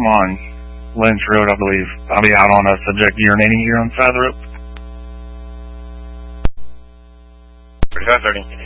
I'm on Lynch Road, I believe. I'll be out on a subject urinating here on the side of the road. 3530.